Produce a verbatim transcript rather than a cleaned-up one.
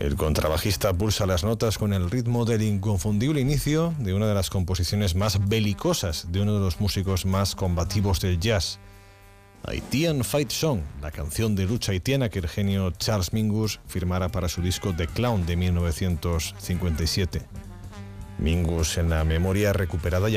El contrabajista pulsa las notas con el ritmo del inconfundible inicio de una de las composiciones más belicosas de uno de los músicos más combativos del jazz. Haitian Fight Song, la canción de lucha haitiana que el genio Charles Mingus firmara para su disco The Clown de mil novecientos cincuenta y siete. Mingus, en la memoria recuperada